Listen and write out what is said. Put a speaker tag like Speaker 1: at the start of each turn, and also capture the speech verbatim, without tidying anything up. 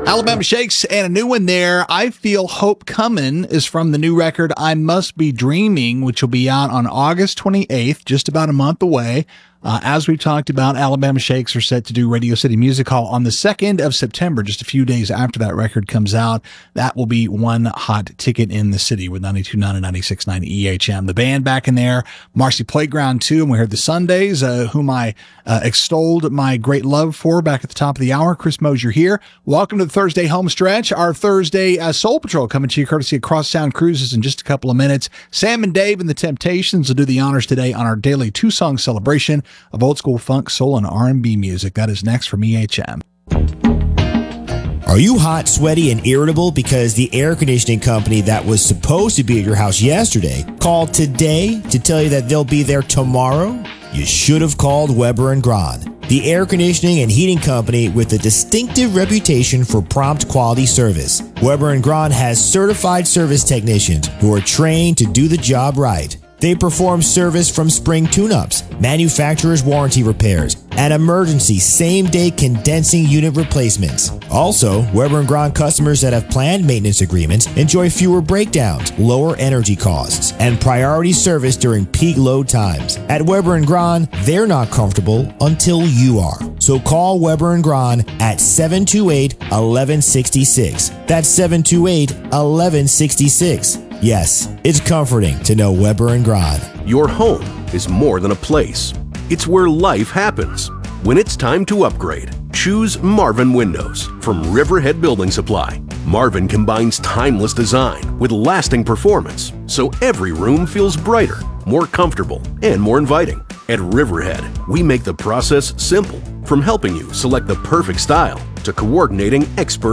Speaker 1: Alabama Shakes and a new one there. I Feel Hope Comin' is from the new record I Must Be Dreaming, which will be out on August twenty-eighth, just about a month away. Uh, as we've talked about, Alabama Shakes are set to do Radio City Music Hall on the second of September, just a few days after that record comes out. That will be one hot ticket in the city with ninety-two point nine and ninety-six point nine E H M. The band back in there, Marcy Playground too, and we heard the Sundays, uh, whom I uh, extolled my great love for back at the top of the hour. Chris Mosier here. Welcome to the Thursday home stretch. Our Thursday uh, Soul Patrol coming to you courtesy of Cross Sound Cruises in just a couple of minutes. Sam and Dave and the Temptations will do the honors today on our daily two-song celebration of old school funk, soul, and R and B music. That is next from E H M.
Speaker 2: Are you hot, sweaty, and irritable because the air conditioning company that was supposed to be at your house yesterday called today to tell you that they'll be there tomorrow? You should have called Weber and Grahn, the air conditioning and heating company with a distinctive reputation for prompt quality service. Weber and Grahn has certified service technicians who are trained to do the job right. They perform service from spring tune-ups, manufacturer's warranty repairs, and emergency same-day condensing unit replacements. Also, Weber and Grahn customers that have planned maintenance agreements enjoy fewer breakdowns, lower energy costs, and priority service during peak load times. At Weber and Grahn, they're not comfortable until you are. So call Weber and Grahn at seven two eight, one one six six. That's seven two eight, one one six six. Yes, it's comforting to know Weber and Grahn.
Speaker 3: Your home is more than a place. It's where life happens. When it's time to upgrade, choose Marvin Windows from Riverhead Building Supply. Marvin combines timeless design with lasting performance, so every room feels brighter, more comfortable, and more inviting. At Riverhead, we make the process simple, from helping you select the perfect style to coordinating expert